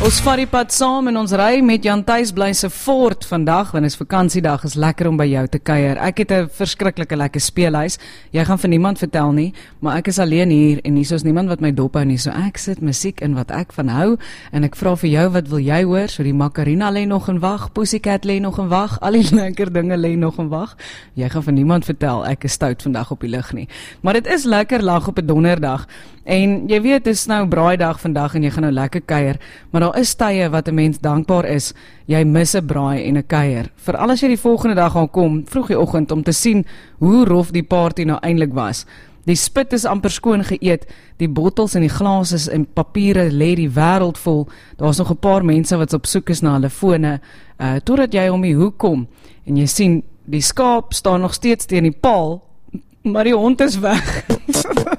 Ons vat die pad saam en ons ry met Jan Thuis bly se fort vandag, want is vakansiedag, is lekker om by jou te kuier. Ek het 'n verskriklike lekker speelhuis. Jy gaan vir niemand vertel nie, maar ek is alleen hier en hier is niemand wat my dop hou nie. So ek sit musiek in wat ek van hou en ek vra vir jou, wat wil jy hoor? So die Macarena lê nog in wag, Pussycat lê nog in wag, al die lekker dinge lê nog in wag. Jy gaan vir niemand vertel ek is stout vandag op die lug nie. Maar dit is lekker lag op 'n donderdag. En jy weet, dit is nou braaidag vandag en jy gaan nou lekker kuier, maar daar is tye wat 'n mens dankbaar is, jy mis 'n braai en 'n kuier. Veral as jy die volgende dag gaan kom, vroeg die oggend, om te sien hoe rof die party nou eintlik was. Die spit is amper skoon geëet, die bottels en die glase en papiere lê die wêreld vol. Daar's nog 'n paar mense wat op soek is na hulle fone, totdat jy om die hoek kom en jy sien, die skaap staan nog steeds teen die paal, maar die hond is weg.